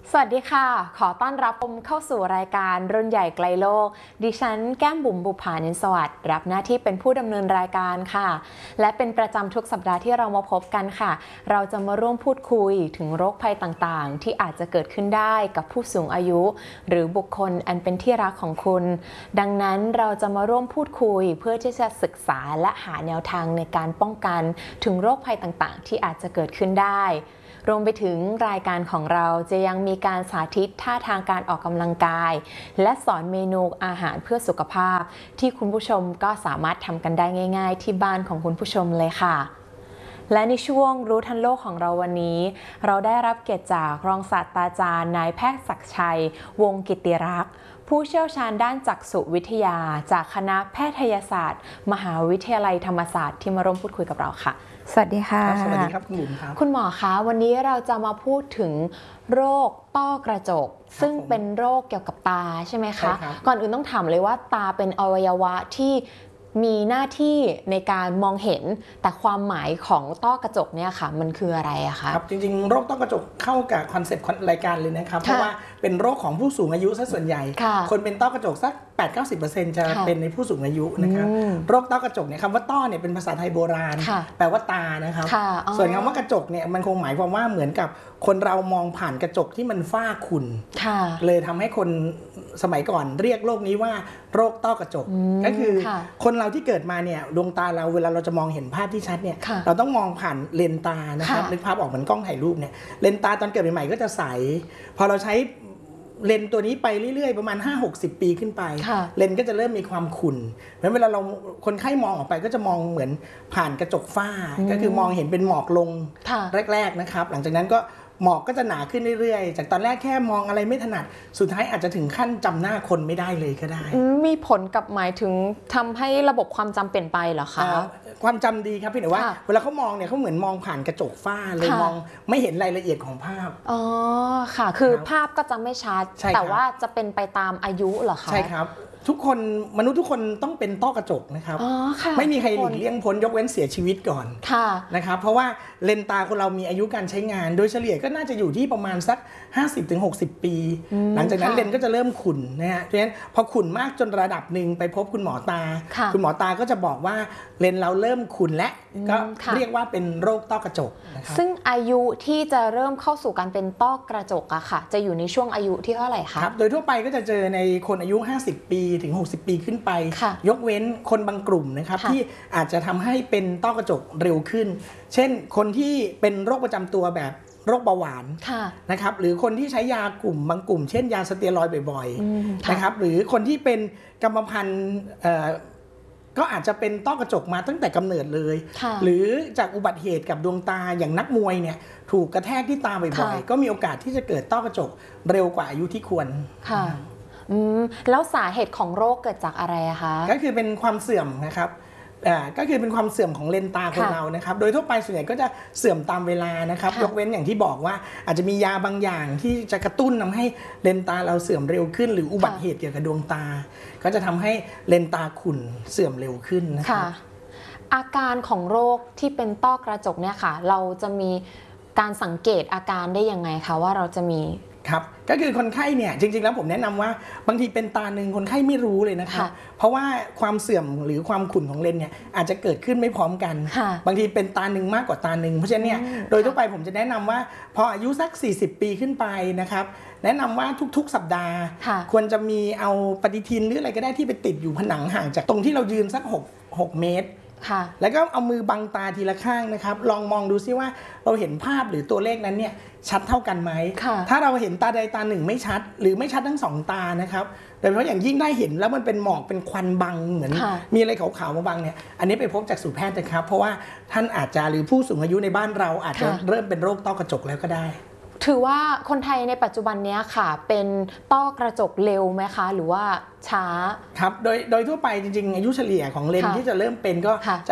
สวัสดีค่ะขอต้อนรับเข้าสู่รายการรุ่นใหญ่ไกลโลกดิฉันแก้มบุ๋มบุภานินสวัสดิ์รับหน้าที่เป็นผู้ดำเนินรายการค่ะและเป็นประจำทุกสัปดาห์ที่เรามาพบกันค่ะเราจะมาร่วมพูดคุยถึงโรคภัยต่างๆที่อาจจะเกิดขึ้นได้กับผู้สูงอายุหรือบุคคลอันเป็นที่รักของคุณดังนั้นเราจะมาร่วมพูดคุยเพื่อที่จะศึกษาและหาแนวทางในการป้องกันถึงโรคภัยต่างๆที่อาจจะเกิดขึ้นได้รวมไปถึงรายการของเราจะยังมีการสาธิตท่าทางการออกกำลังกายและสอนเมนูอาหารเพื่อสุขภาพที่คุณผู้ชมก็สามารถทำกันได้ง่ายๆที่บ้านของคุณผู้ชมเลยค่ะและในช่วงรู้ทันโลกของเราวันนี้เราได้รับเกียรติจากรองศาสตราจารย์นายแพทย์ศักดิ์ชัยวงศ์กิติรักษ์ผู้เชี่ยวชาญด้านจักษุวิทยาจากคณะแพทยศาสตร์มหาวิทยาลัยธรรมศาสตร์ที่มาร่วมพูดคุยกับเราค่ะสวัสดีค่ะสวัสดีครับคุณบุ๋มครับคุณหมอคะวันนี้เราจะมาพูดถึงโรคต้อกระจกซึ่งเป็นโรคเกี่ยวกับตาใช่ไหมคะก่อนอื่นต้องถามเลยว่าตาเป็นอวัยวะที่มีหน้าที่ในการมองเห็นแต่ความหมายของต้อกระจกเนี่ยค่ะมันคืออะไรอะคะครับจริงๆโรคต้อกระจกเข้ากับคอนเซ็ปต์รายการเลยนะครับเพราะว่าเป็นโรคของผู้สูงอายุซะส่วนใหญ่คนเป็นต้อกระจกสัก 8-90% จะเป็นในผู้สูงอายุนะครับโรคต้อกระจกเนี่ยคำว่าต้อเนี่ยเป็นภาษาไทยโบราณแปลว่าตานะครับส่วนคำว่ากระจกเนี่ยมันคงหมายความว่าเหมือนกับคนเรามองผ่านกระจกที่มันฝ้าขุ่นเลยทำให้คนสมัยก่อนเรียกโรคนี้ว่าโรคต้อกระจกก็คือคนเราที่เกิดมาเนี่ยดวงตาเราเวลาเราจะมองเห็นภาพที่ชัดเนี่ยเราต้องมองผ่านเลนตานะครับนึกภาพออกเหมือนกล้องถ่ายรูปเนี่ยเลนตาตอนเกิดใหม่ๆก็จะใสพอเราใช้เลนตัวนี้ไปเรื่อยๆประมาณ 5-60 ปีขึ้นไปเลนก็จะเริ่มมีความขุ่นเพราะเวลาเราคนไข้มองออกไปก็จะมองเหมือนผ่านกระจกฝ้าก็คือมองเห็นเป็นหมอกลงแรกๆนะครับหลังจากนั้นก็หมอกก็จะหนาขึ้นเรื่อยๆจากตอนแรกแค่มองอะไรไม่ถนัดสุดท้ายอาจจะถึงขั้นจำหน้าคนไม่ได้เลยก็ได้มีผลกับหมายถึงทำให้ระบบความจำเปลี่ยนไปเหรอคะความจำดีครับพี่แต่ว่าเวลาเขามองเนี่ยเขาเหมือนมองผ่านกระจกฝ้าเลยมองไม่เห็นรายละเอียดของภาพอ๋อค่ะคือภาพก็จะไม่ชัดแต่ว่าจะเป็นไปตามอายุเหรอคะใช่ครับทุกคนมนุษย์ทุกคนต้องเป็นต้อกระจกนะครับไม่มีใครหลีกเลี่ยงพ้นยกเว้นเสียชีวิตก่อนนะครับเพราะว่าเลนตาคนเรามีอายุการใช้งานโดยเฉลี่ยก็น่าจะอยู่ที่ประมาณสัก 50-60 ปีหลังจากนั้นเลนก็จะเริ่มขุ่นนะฮะเพราะฉะนั้นพอขุ่นมากจนระดับหนึ่งไปพบคุณหมอตาคุณหมอตาก็จะบอกว่าเลนเราเริ่มขุ่นและก็เรียกว่าเป็นโรคต้อกระจกนะครับซึ่งอายุที่จะเริ่มเข้าสู่การเป็นต้อกระจกอะค่ะจะอยู่ในช่วงอายุที่เท่าไหร่คะครับโดยทั่วไปก็จะเจอในคนอายุ50 ปีถึง60 ปีขึ้นไปยกเว้นคนบางกลุ่มนะครับที่อาจจะทำให้เป็นต้อกระจกเร็วขึ้นเช่นคนที่เป็นโรคประจำตัวแบบโรคเบาหวานนะครับหรือคนที่ใช้ยากลุ่มบางกลุ่มเช่นยาสเตียรอยด์บ่อยๆนะครับหรือคนที่เป็นกรรมพันธุ์ก็อาจจะเป็นต้อกระจกมาตั้งแต่กำเนิดเลยหรือจากอุบัติเหตุกับดวงตาอย่างนักมวยเนี่ยถูกกระแทกที่ตาบ่อยๆก็มีโอกาสที่จะเกิดต้อกระจกเร็วกว่าอายุที่ควรแล้วสาเหตุของโรคเกิดจากอะไรคะก็คือเป็นความเสื่อมนะครับก็คือเป็นความเสื่อมของเลนตาคนเรานะครับโดยทั่วไปส่วนใหญ่ก็จะเสื่อมตามเวลานะครับยกเว้นอย่างที่บอกว่าอาจจะมียาบางอย่างที่จะกระตุ้นทำให้เลนตาเราเสื่อมเร็วขึ้นหรืออุบัติเหตุเกี่ยวกับดวงตาก็จะทำให้เลนตาขุ่นเสื่อมเร็วขึ้นนะครับอาการของโรคที่เป็นต้อกระจกเนี่ยค่ะเราจะมีการสังเกตอาการได้ยังไงคะว่าเราจะมีครับก็คือคนไข้เนี่ยจริงๆแล้วผมแนะนำว่าบางทีเป็นตาหนึ่งคนไข้ไม่รู้เลยนะครับเพราะว่าความเสื่อมหรือความขุ่นของเลนเนี่ยอาจจะเกิดขึ้นไม่พร้อมกันบางทีเป็นตาหนึ่งมากกว่าตาหนึ่งเพราะฉะนั้นเนี่ยโดยทั่วไปผมจะแนะนำว่าพออายุสัก40 ปีขึ้นไปนะครับแนะนำว่าทุกๆสัปดาห์ควรจะมีเอาปฏิทินหรืออะไรก็ได้ที่ไปติดอยู่ผนังห่างจากตรงที่เรายืนสัก6 เมตรแล้วก็เอามือบังตาทีละข้างนะครับลองมองดูซิว่าเราเห็นภาพหรือตัวเลขนั้นเนี่ยชัดเท่ากันไหมถ้าเราเห็นตาใดตาหนึ่งไม่ชัดหรือไม่ชัดทั้ง2 ตานะครับโดยเฉพาะอย่างยิ่งได้เห็นแล้วมันเป็นหมอกเป็นควันบังเหมือนมีอะไรขาวๆมาบังเนี่ยอันนี้ไปพบจักษุแพทย์นะครับเพราะว่าท่านอาจจะหรือผู้สูงอายุในบ้านเราอาจจะเริ่มเป็นโรคต้อกระจกแล้วก็ได้ถือว่าคนไทยในปัจจุบันนี้ค่ะเป็นต้อกระจกเร็วไหมคะหรือว่าช้าครับโดยทั่วไปจริงๆอายุเฉลี่ยของเลนที่จะเริ่มเป็นก็จะ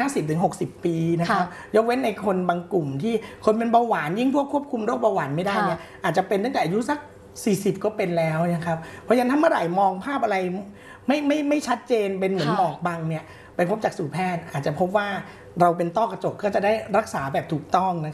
50-60 ปีนะครับยกเว้นในคนบางกลุ่มที่คนเป็นเบาหวานยิ่งพวกควบคุมโรคเบาหวานไม่ได้เนี่ยอาจจะเป็นตั้งแต่อายุสัก40ก็เป็นแล้วนะครับเพราะฉะนั้นถ้าเมื่อไหร่มองภาพอะไรไม่ชัดเจนเป็นเหมือนหมอกบังเนี่ยไปพบจักษุแพทย์อาจจะพบว่าเราเป็นต้อกระจกก็จะได้รักษาแบบถูกต้องนะครับ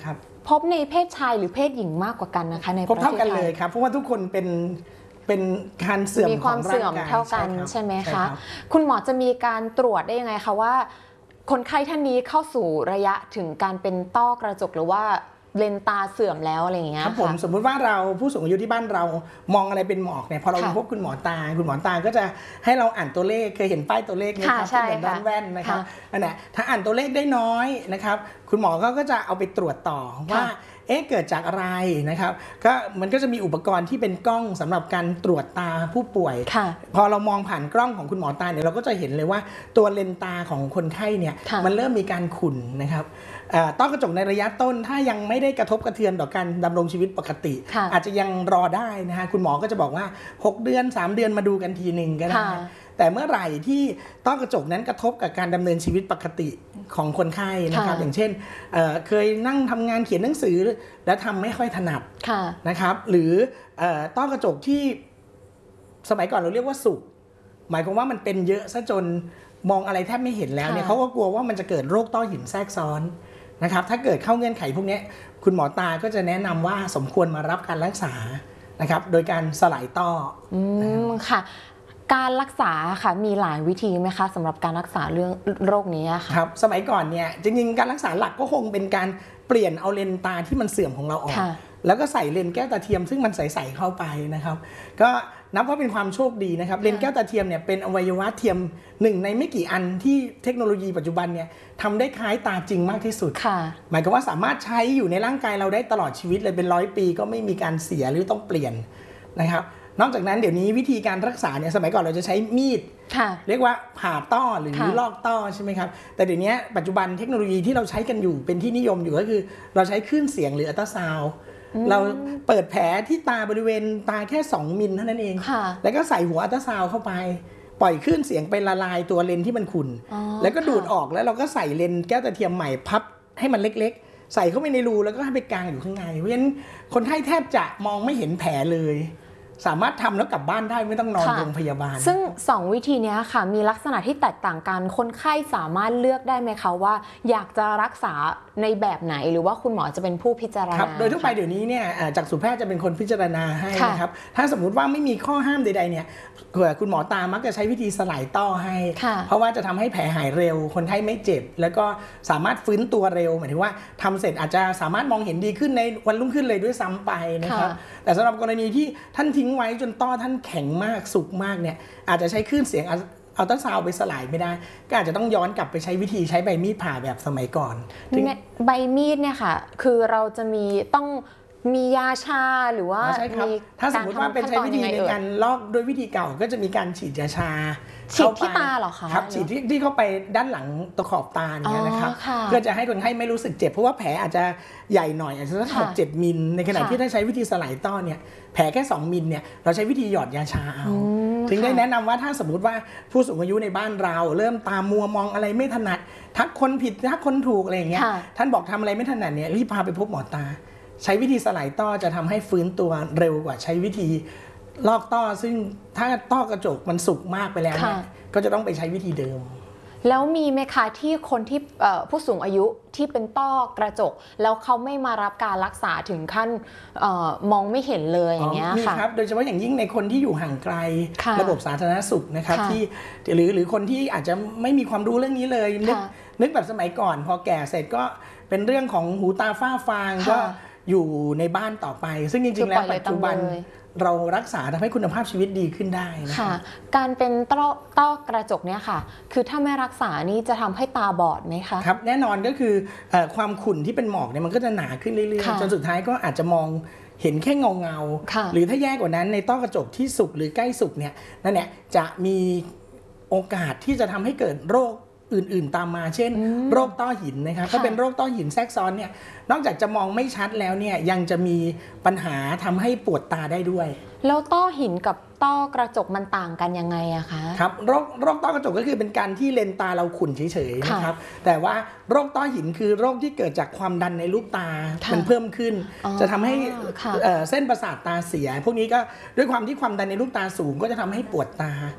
พบในเพศชายหรือเพศหญิงมากกว่ากันนะคะในพบเท่ากันเลยครับเพราะว่าทุกคนเป็นการเสื่อมมีความเสื่อมเท่ากันใช่ไหมคะคุณหมอจะมีการตรวจได้ยังไงคะว่าคนไข้ท่านนี้เข้าสู่ระยะถึงการเป็นต้อกระจกหรือว่าเลนตาเสื่อมแล้วอะไรอย่างเงี้ยครับผมสมมุติว่าเราผู้สูงอายุที่บ้านเรามองอะไรเป็นหมอกเนี่ยพอเราพบคุณหมอตาก็จะให้เราอ่านตัวเลขเคยเห็นป้ายตัวเลขไหมครับที่เป็นด้านแว่นนะครับอันนี้ถ้าอ่านตัวเลขได้น้อยนะครับคุณหมอก็จะเอาไปตรวจต่อว่าเกิดจากอะไรนะครับก็มันก็จะมีอุปกรณ์ที่เป็นกล้องสำหรับการตรวจตาผู้ป่วยพอเรามองผ่านกล้องของคุณหมอตาเนี่ยเราก็จะเห็นเลยว่าตัวเลนตาของคนไข้เนี่ยมันเริ่มมีการขุ่นนะครับต้อกระจกในระยะต้นถ้ายังไม่ได้กระทบกระเทือนต่อการดำรงชีวิตปกติอาจจะยังรอได้นะฮะคุณหมอก็จะบอกว่า6 เดือน3 เดือนมาดูกันทีหนึ่งก็ได้แต่เมื่อไหร่ที่ต้อกระจกนั้นกระทบกับการดำเนินชีวิตปกติของคนไข้นะครับอย่างเช่นเคยนั่งทำงานเขียนหนังสือแล้วทำไม่ค่อยถนัดนะครับหรือต้อกระจกที่สมัยก่อนเราเรียกว่าสุกหมายความว่ามันเป็นเยอะซะจนมองอะไรแทบไม่เห็นแล้วเนี่ยเขาก็กลัวว่ามันจะเกิดโรคต้อหินแทรกซ้อนนะครับถ้าเกิดเข้าเงื่อนไขพวกนี้คุณหมอตาก็จะแนะนำว่าสมควรมารับการรักษานะครับโดยการสลายต้อค่ะการรักษาค่ะมีหลายวิธีไหมคะสำหรับการรักษาเรื่องโรคนี้ค่ะครับสมัยก่อนเนี่ยจริงๆการรักษาหลักก็คงเป็นการเปลี่ยนเอาเลนตาที่มันเสื่อมของเราออกแล้วก็ใส่เลนแก้วตาเทียมซึ่งมันใสๆเข้าไปนะครับก็นับว่าเป็นความโชคดีนะครับเลนแก้วตาเทียมเนี่ยเป็นอวัยวะเทียมหนึ่งในไม่กี่อันที่เทคโนโลยีปัจจุบันเนี่ยทำได้คล้ายตาจริงมากที่สุดหมายความว่าสามารถใช้อยู่ในร่างกายเราได้ตลอดชีวิตเลยเป็น100 ปีก็ไม่มีการเสียหรือต้องเปลี่ยนนะครับนอกจากนั้นเดี๋ยวนี้วิธีการรักษาเนี่ยสมัยก่อนเราจะใช้มีดเรียกว่าผ่าต้อหรือลอกต้อใช่ไหมครับแต่เดี๋ยวนี้ปัจจุบันเทคโนโลยีที่เราใช้กันอยู่เป็นที่นิยมอยู่ก็คือเราใช้คลื่นเสียงหรืออัลตราซาวด์เราเปิดแผลที่ตาบริเวณตาแค่2 มิลเท่านั้นเองแล้วก็ใส่หัวอัลตราซาวด์เข้าไปปล่อยคลื่นเสียงไปละลายตัวเลนที่มันขุ่นแล้วก็ดูดออกแล้วเราก็ใส่เลนแก้วตาเทียมใหม่พับให้มันเล็กๆใส่เข้าไปในรูแล้วก็ให้ไปกางอยู่ข้างในเพราะฉะนั้นคนไข้แทบจะมองไม่เห็นแผลเลยสามารถทำแล้วกลับบ้านได้ไม่ต้องนอนโรงพยาบาลซึ่ง2 วิธีนี้ค่ะมีลักษณะที่แตกต่างกันคนไข้สามารถเลือกได้ไหมคะว่าอยากจะรักษาในแบบไหนหรือว่าคุณหมอจะเป็นผู้พิจารณาครับโดยทั่วไปเดี๋ยวนี้เนี่ยจักษุแพทย์จะเป็นคนพิจารณาให้นะครับถ้าสมมุติว่าไม่มีข้อห้ามใดๆเนี่ยคุณหมอตามักจะใช้วิธีสลายต้อให้เพราะว่าจะทำให้แผลหายเร็วคนไข้ไม่เจ็บแล้วก็สามารถฟื้นตัวเร็วหมายถึงว่าทำเสร็จอาจจะสามารถมองเห็นดีขึ้นในวันรุ่งขึ้นเลยด้วยซ้ำไปนะครับแต่สำหรับกรณีที่ท่านทิ้งไว้จนต้อท่านแข็งมากสุกมากเนี่ยอาจจะใช้คลื่นเสียงอัลตราซาวด์ไปสลายไม่ได้ก็อาจจะต้องย้อนกลับไปใช้วิธีใช้ใบมีดผ่าแบบสมัยก่อนใบมีดเนี่ยค่ะคือเราจะต้องมียาชาหรือว่าถ้าสมมติว่าเป็นใช้วิธีในการลอกด้วยวิธีเก่าก็จะมีการฉีดยาชาฉีดที่ตาเหรอคะครับฉีดที่เข้าไปด้านหลังตะขอบตาเนี่ยนะครับเพื่อจะให้คนไข้ไม่รู้สึกเจ็บเพราะว่าแผลอาจจะใหญ่หน่อยอาจจะสัก6-7 มิลในขณะที่ถ้าใช้วิธีสลายต้อเนี่ยแผลแค่2 มิลเนี่ยเราใช้วิธีหยอดยาชาเอาถึงได้แนะนำว่าถ้าสมมติว่าผู้สูงอายุในบ้านเราเริ่มตามัวมองอะไรไม่ถนัดทักคนผิดทักคนถูกอะไรอย่างเงี้ยท่านบอกทำอะไรไม่ถนัดเนี่ยรีบพาไปพบหมอตาใช้วิธีสลายต้อจะทำให้ฟื้นตัวเร็วกว่าใช้วิธีลอกต้อซึ่งถ้าต้อกระจกมันสุกมากไปแล้วเนี่ยก็จะต้องไปใช้วิธีเดิมแล้วมีไหมคะที่คนที่ผู้สูงอายุที่เป็นต้อกระจกแล้วเขาไม่มารับการรักษาถึงขั้นมองไม่เห็นเลยอย่างเงี้ยค่ะมีครับโดยเฉพาะอย่างยิ่งในคนที่อยู่ห่างไกลระบบสาธารณสุขนะครับที่หรือคนที่อาจจะไม่มีความรู้เรื่องนี้เลยนึกแบบสมัยก่อนพอแก่เสร็จก็เป็นเรื่องของหูตาฝ้าฟางก็อยู่ในบ้านต่อไปซึ่งจริงๆแล้วปัจจุบันเรารักษาทำให้คุณภาพชีวิตดีขึ้นได้นะคะการเป็นต้อกระจกเนี่ยค่ะคือถ้าไม่รักษานี่จะทำให้ตาบอดไหมคะครับแน่นอนก็คือความขุ่นที่เป็นหมอกเนี่ยมันก็จะหนาขึ้นเรื่อยๆจนสุดท้ายก็อาจจะมองเห็นแค่เงาหรือถ้าแย่กว่านั้นในต้อกระจกที่สุกหรือใกล้สุกเนี่ยนั่นแหละจะมีโอกาสที่จะทำให้เกิดโรคอื่นๆตามมาเช่นโรคต้อหินนะครับถ้าเป็นโรคต้อหินแทรกซ้อนเนี่ยนอกจากจะมองไม่ชัดแล้วเนี่ยยังจะมีปัญหาทำให้ปวดตาได้ด้วยแล้วต้อหินกับต้อกระจกมันต่างกันยังไงอะคะครับโรคต้อกระจกก็คือเป็นการที่เลนตาเราขุ่นเฉยๆนะครับแต่ว่าโรคต้อหินคือโรคที่เกิดจากความดันในลูกตามันเพิ่มขึ้นจะทำให้เส้นประสาทตาเสียพวกนี้ก็ด้วยความที่ความดันในลูกตาสูงก็จะทำให้ปวดตา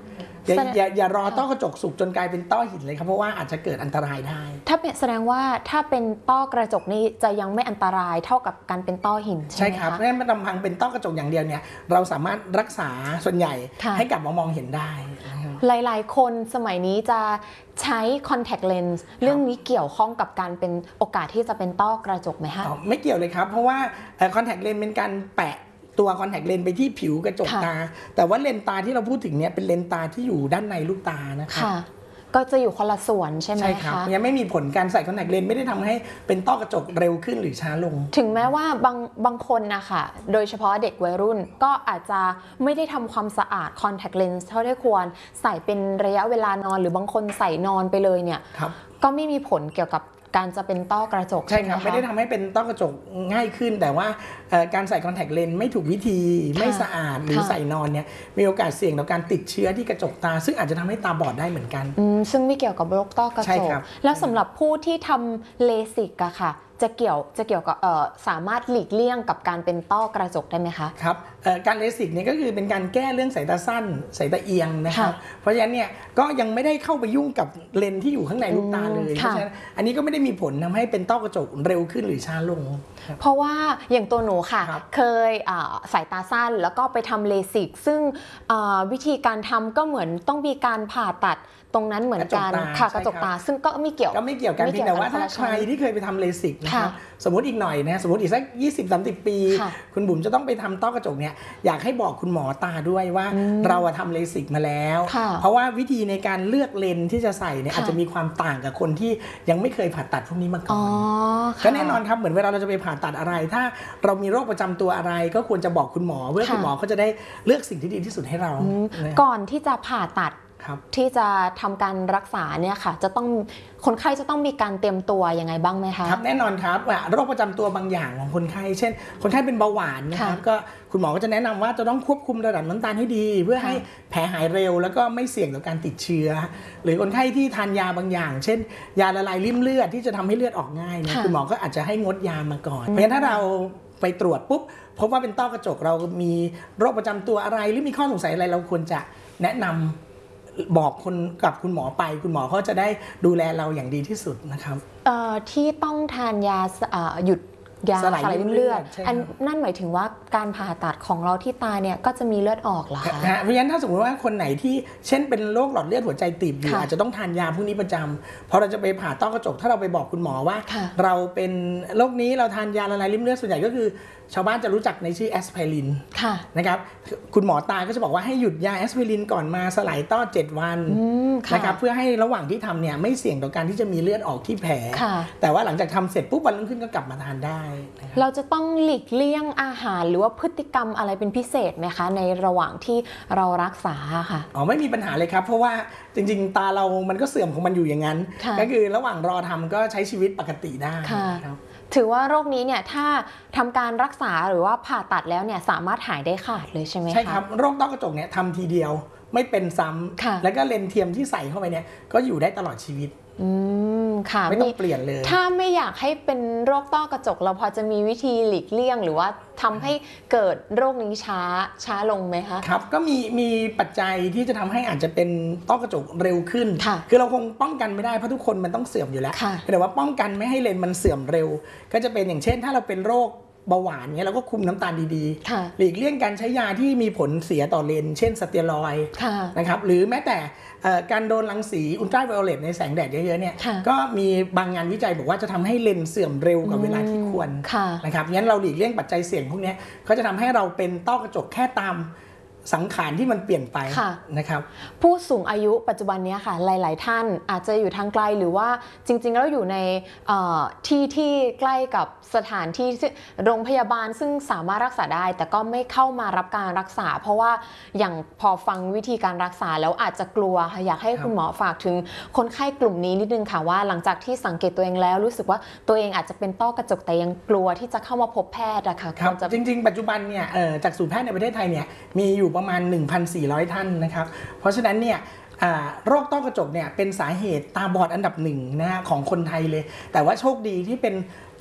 อย่ารอต้อกระจกสุกจนกลายเป็นต้อหินเลยครับเพราะว่าอาจจะเกิดอันตรายได้ถ้าแสดงว่าถ้าเป็นต้อกระจกนี้จะยังไม่อันตรายเท่ากับการเป็นต้อหินใช่ไหมคะใช่ครับเพราะฉะนั้นลำพังเป็นต้อกระจกอย่างเดียวเนี่ยเราสามารถรักษาส่วนใหญ่ให้กลับมามองเห็นได้หลายๆคนสมัยนี้จะใช้ contact lens เรื่องนี้เกี่ยวข้องกับการเป็นโอกาสที่จะเป็นต้อกระจกไหมคะไม่เกี่ยวเลยครับเพราะว่า contact lens เป็นการแปะตัว contact lens ไปที่ผิวกระจกตาแต่ว่าเลนส์ตาที่เราพูดถึงเนี่ยเป็นเลนส์ตาที่อยู่ด้านในลูกตานะครับก็จะอยู่คนละส่วนใช่ไหมคะใช่ครับยังไม่มีผลการใส่ contact lens ไม่ได้ทำให้เป็นต้อกระจกเร็วขึ้นหรือช้าลงถึงแม้ว่าบางคนนะคะโดยเฉพาะเด็กวัยรุ่นก็อาจจะไม่ได้ทำความสะอาด contact lens เท่าที่ควรใส่เป็นระยะเวลานอนหรือบางคนใส่นอนไปเลยเนี่ยก็ไม่มีผลเกี่ยวกับการจะเป็นต้อกระจกใช่ครับไม่ได้ทำให้เป็นต้อกระจกง่ายขึ้นแต่ว่าการใส่คอนแทคเลนส์ไม่ถูกวิธีไม่สะอาดหรือใส่นอนเนี่ยมีโอกาสเสี่ยงต่อการติดเชื้อที่กระจกตาซึ่งอาจจะทำให้ตาบอดได้เหมือนกันซึ่งไม่เกี่ยวกับโรคต้อกระจกแล้วสำหรับผู้ที่ทำเลสิกอะค่ะจะเกี่ยวกับสามารถหลีกเลี่ยงกับการเป็นต้อกระจกได้ไหมคะครับการเลสิกเนี่ยก็คือเป็นการแก้เรื่องสายตาสั้นสายตาเอียงนะครับเพราะฉะนั้นเนี่ยก็ยังไม่ได้เข้าไปยุ่งกับเลนส์ที่อยู่ข้างในลูกตาเลยเพราะฉะนั้นอันนี้ก็ไม่ได้มีผลทำให้เป็นต้อกระจกเร็วขึ้นหรือช้าลงเพราะว่าอย่างตัวหนูค่ะเคยสายตาสั้นแล้วก็ไปทำเลสิกซึ่งวิธีการทำก็เหมือนต้องมีการผ่าตัดตรงนั้นเหมือนกันค่ะกระจกตาซึ่งก็ไม่เกี่ยวกันเพียงแต่ว่าถ้าใครที่เคยไปทำเลสิกนะครับสมมติอีกหน่อยนะสมมติอีกสัก 20-30 ปีคุณบุ๋มจะต้องไปทำต้อกระจกเนี่ยอยากให้บอกคุณหมอตาด้วยว่าเราทำเลสิกมาแล้วเพราะว่าวิธีในการเลือกเลนส์ที่จะใส่เนี่ยอาจจะมีความต่างกับคนที่ยังไม่เคยผ่าตัดพวกนี้มาก่อนก็แน่นอนครับเหมือนเวลาเราจะไปผ่าตัดอะไรถ้าเรามีโรคประจำตัวอะไรก็ควรจะบอกคุณหมอเพื่อคุณหมอเขาจะได้เลือกสิ่งที่ดีที่สุดให้เราก่อนที่จะผ่าตัดที่จะทำการรักษาเนี่ยค่ะจะต้องคนไข้จะต้องมีการเตรียมตัวยังไงบ้างไหมคะครับแน่นอนครับโรคประจำตัวบางอย่างของคนไข้เช่นคนไข้เป็นเบาหวานนะครับก็คุณหมอก็จะแนะนำว่าจะต้องควบคุมระดับน้ำตาลให้ดีเพื่อให้แผลหายเร็วแล้วก็ไม่เสี่ยงต่อการติดเชื้อหรือคนไข้ที่ทานยาบางอย่างเช่นยาละลายริ่มเลือดที่จะทำให้เลือดออกง่ายนะคุณหมอก็อาจจะให้งดยามาก่อนเพราะฉะนั้นถ้าเราไปตรวจปุ๊บพบว่าเป็นต้อกระจกเรามีโรคประจำตัวอะไรหรือมีข้อสงสัยอะไรเราควรจะแนะนำบอกกับคุณหมอไปคุณหมอเขาจะได้ดูแลเราอย่างดีที่สุดนะครับที่ต้องทานยาหยุดยาสลายริ่มเลือดอันนั่นหมายถึงว่าการผ่าตัดของเราที่ตาเนี่ยก็จะมีเลือดออกเหรอคะเพราะฉะนั้นถ้าสมมติว่าคนไหนที่เช่นเป็นโรคหลอดเลือดหัวใจตีบอยู่อาจจะต้องทานยาพวกนี้ประจำพอเราจะไปผ่าต้อกระจกถ้าเราไปบอกคุณหมอว่าเราเป็นโรคนี้เราทานยาละลายริ่มเลือดส่วนใหญ่ก็คือชาวบ้านจะรู้จักในชื่อแอสไพรินนะครับคุณหมอตาก็จะบอกว่าให้หยุดยาแอสไพรินก่อนมาสลายต้อ7 วันนะครับเพื่อให้ระหว่างที่ทำเนี่ยไม่เสี่ยงต่อการที่จะมีเลือดออกที่แผลแต่ว่าหลังจากทำเสร็จปุ๊บวันรุ่งขึ้นก็กลับมาทานได้เราจะต้องหลีกเลี่ยงอาหารหรือว่าพฤติกรรมอะไรเป็นพิเศษไหมคะในระหว่างที่เรารักษาค่ะไม่มีปัญหาเลยครับเพราะว่าจริงๆตาเรามันก็เสื่อมของมันอยู่อย่างนั้นก็คือระหว่างรอทำก็ใช้ชีวิตปกติได้ครับถือว่าโรคนี้เนี่ยถ้าทำการรักษาหรือว่าผ่าตัดแล้วเนี่ยสามารถหายได้ขาดเลยใช่ไหมคะใช่ครับโรคต้อกระจกเนี่ยทำทีเดียวไม่เป็นซ้ำแล้วก็เลนส์เทียมที่ใส่เข้าไปเนี่ยก็อยู่ได้ตลอดชีวิตค่ะไม่ต้องเปลี่ยนเลยถ้าไม่อยากให้เป็นโรคต้อกระจกเราพอจะมีวิธีหลีกเลี่ยงหรือว่าทำให้เกิดโรคนี้ช้าลงไหมคะครับก็มีปัจจัยที่จะทำให้อาจจะเป็นต้อกระจกเร็วขึ้นคือเราคงป้องกันไม่ได้เพราะทุกคนมันต้องเสื่อมอยู่แล้วแต่ว่าป้องกันไม่ให้เลนส์มันเสื่อมเร็วก็จะเป็นอย่างเช่นถ้าเราเป็นโรคเบาหวานเงี้ยเราก็คุมน้ำตาลดีๆหลีกเลี่ยงการใช้ยาที่มีผลเสียต่อเลนส์เช่นสเตียรอยด์นะครับหรือแม้แต่การโดนรังสีอุลตราไวโอเลตในแสงแดดเยอะๆเนี่ยก็มีบางงานวิจัยบอกว่าจะทำให้เลนส์เสื่อมเร็วกว่าเวลาที่ควรนะครับงั้นเราหลีกเลี่ยงปัจจัยเสี่ยงพวกนี้ก็จะทำให้เราเป็นต้อกระจกแค่ตามสังขารที่มันเปลี่ยนไปนะครับผู้สูงอายุปัจจุบันนี้ค่ะหลายๆท่านอาจจะอยู่ทางไกลหรือว่าจริงๆแล้วอยู่ในที่ใกล้กับสถานที่โรงพยาบาลซึ่งสามารถรักษาได้แต่ก็ไม่เข้ามารับการรักษาเพราะว่าอย่างพอฟังวิธีการรักษาแล้วอาจจะกลัวค่ะอยากให้คุณหมอฝากถึงคนไข้กลุ่มนี้นิดนึงค่ะว่าหลังจากที่สังเกตตัวเองแล้วรู้สึกว่าตัวเองอาจจะเป็นต้อกระจกแต่ยังกลัวที่จะเข้ามาพบแพทย์อะค่ะครับจริงๆปัจจุบันเนี่ยจากสูตรแพทย์ในประเทศไทยเนี่ยมีอยู่ประมาณ 1,400 ท่านนะครับเพราะฉะนั้นเนี่ยโรคต้อกระจกเนี่ยเป็นสาเหตุตาบอดอันดับ1นะฮะของคนไทยเลยแต่ว่าโชคดีที่เป็น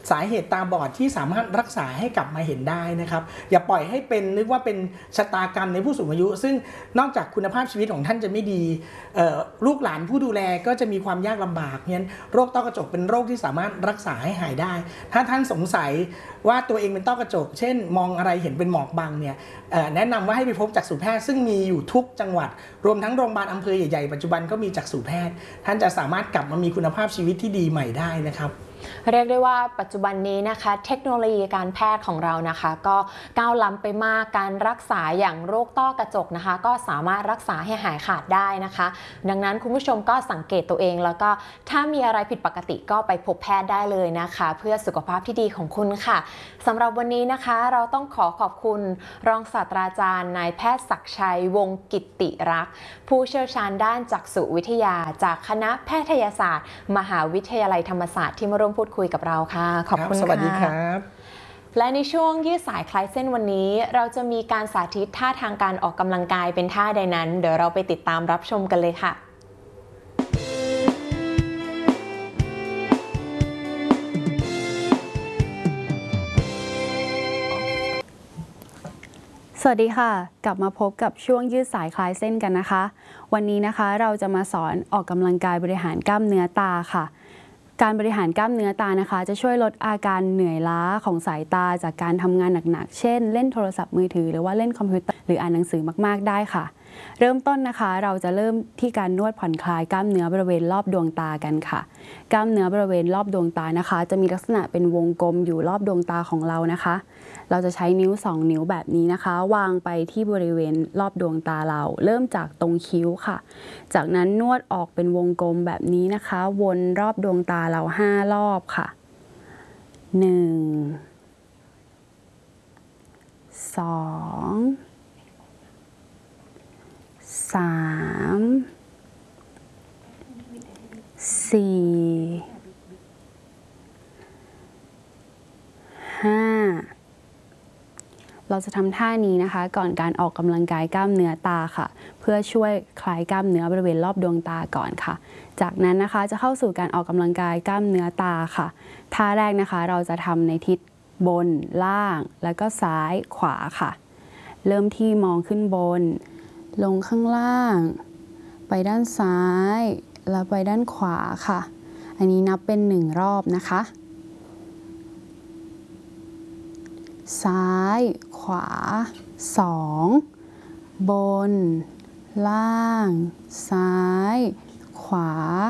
สาเหตุตาบอดที่สามารถรักษาให้กลับมาเห็นได้นะครับอย่าปล่อยให้เป็นนึกว่าเป็นชะตากรรมในผู้สูงอายุซึ่งนอกจากคุณภาพชีวิตของท่านจะไม่ดีลูกหลานผู้ดูแลก็จะมีความยากลำบากเพราะฉะนั้นโรคต้อกระจกเป็นโรคที่สามารถรักษาให้หายได้ถ้าท่านสงสัยว่าตัวเองเป็นต้อกระจกเช่นมองอะไรเห็นเป็นหมอกบังเนี่ยแนะนำว่าให้ไปพบจักษุแพทย์ซึ่งมีอยู่ทุกจังหวัดรวมทั้งโรงพยาบาลอำเภอใหญ่ๆปัจจุบันก็มีจักษุแพทย์ท่านจะสามารถกลับมามีคุณภาพชีวิตที่ดีใหม่ได้นะครับเรียกได้ว่าปัจจุบันนี้นะคะเทคโนโลยีการแพทย์ของเรานะคะก็ก้าวล้ำไปมากการรักษาอย่างโรคต้อกระจกนะคะก็สามารถรักษาให้หายขาดได้นะคะดังนั้นคุณผู้ชมก็สังเกตตัวเองแล้วก็ถ้ามีอะไรผิดปกติก็ไปพบแพทย์ได้เลยนะคะเพื่อสุขภาพที่ดีของคุณค่ะสำหรับวันนี้นะคะเราต้องขอบคุณรองศาสตราจารย์นายแพทย์ศักดิ์ชัยวงศ์กิตติรักษ์ผู้เชี่ยวชาญด้านจักษุวิทยาจากคณะแพทยศาสตร์มหาวิทยาลัยธรรมศาสตร์ที่มาร่วมพูดคุยกับเราค่ะขอบคุณค่ะสวัสดีครับและในช่วงยืดสายคลายเส้นวันนี้เราจะมีการสาธิตท่าทางการออกกำลังกายเป็นท่าใดนั้นเดี๋ยวเราไปติดตามรับชมกันเลยค่ะสวัสดีค่ะกลับมาพบกับช่วงยืดสายคลายเส้นกันนะคะวันนี้นะคะเราจะมาสอนออกกำลังกายบริหารกล้ามเนื้อตาค่ะการบริหารกล้ามเนื้อตานะคะจะช่วยลดอาการเหนื่อยล้าของสายตาจากการทำงานหนักๆเช่นเล่นโทรศัพท์มือถือหรือว่าเล่นคอมพิวเตอร์หรืออ่านหนังสือมากๆได้ค่ะเริ่มต้นนะคะเราจะเริ่มที่การนวดผ่อนคลายกล้ามเนื้อบริเวณรอบดวงตากันค่ะกล้ามเนื้อบริเวณรอบดวงตานะคะจะมีลักษณะเป็นวงกลมอยู่รอบดวงตาของเรานะคะเราจะใช้นิ้ว2นิ้วแบบนี้นะคะวางไปที่บริเวณรอบดวงตาเราเริ่มจากตรงคิ้วค่ะจากนั้นนวดออกเป็นวงกลมแบบนี้นะคะวนรอบดวงตาเรา5 รอบค่ะ1 2 3 4 5เราจะทำท่านี้นะคะก่อนการออกกำลังกายกล้ามเนื้อตาค่ะเพื่อช่วยคลายกล้ามเนื้อบริเวณรอบดวงตาก่อนค่ะจากนั้นนะคะจะเข้าสู่การออกกำลังกายกล้ามเนื้อตาค่ะท่าแรกนะคะเราจะทำในทิศบนล่างแล้วก็ซ้ายขวาค่ะเริ่มที่มองขึ้นบนลงข้างล่างไปด้านซ้ายแล้วไปด้านขวาค่ะอันนี้นับเป็น1 รอบนะคะซ้ายขวา2บนล่างซ้ายขวา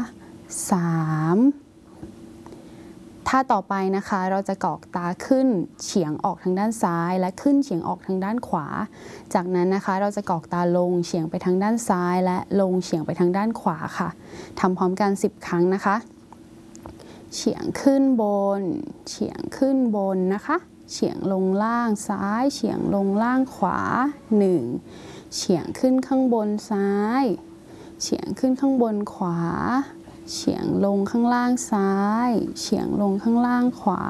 3ท่าต่อไปนะคะเราจะกรอกตาขึ้นเฉียงออกทางด้านซ้ายและขึ้นเฉียงออกทางด้านขวาจากนั้นนะคะเราจะกรอกตาลงเฉียงไปทางด้านซ้ายและลงเฉียงไปทางด้านขวาค่ะทำพร้อมกัน10 ครั้งนะคะเฉียงขึ้นบนเฉียงขึ้นบนนะคะเฉียงลงล่างซ้ายเฉียงลงล่างขวา1เฉียงขึ้นข้างบนซ้ายเฉียงขึ้นข้างบนขวาเฉียงลงข้างล่างซ้ายเฉียงลงข้างล่างขวา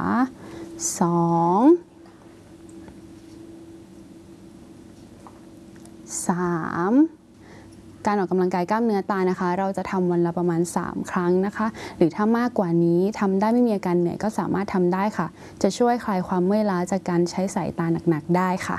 3 การออกกำลังกายกล้ามเนื้อตานะคะเราจะทำวันละประมาณ3 ครั้งนะคะหรือถ้ามากกว่านี้ทำได้ไม่มีอาการเหนื่อยก็สามารถทำได้ค่ะจะช่วยคลายความเมื่อยล้าจากการใช้สายตาหนักๆได้ค่ะ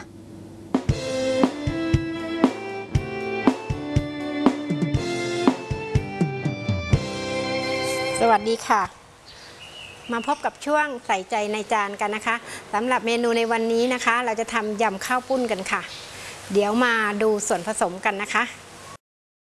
สวัสดีค่ะมาพบกับช่วงใส่ใจในจานกันนะคะสำหรับเมนูในวันนี้นะคะเราจะทำยำข้าวปุ้นกันค่ะเดี๋ยวมาดูส่วนผสมกันนะคะ